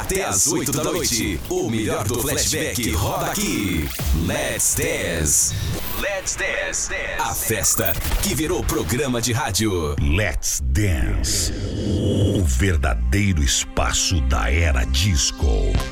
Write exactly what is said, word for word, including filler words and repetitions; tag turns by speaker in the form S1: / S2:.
S1: Até às oito da noite, o melhor do flashback roda aqui. Let's Dance. Let's Dance. A festa que virou programa de rádio.
S2: Let's Dance. O verdadeiro espaço da era disco.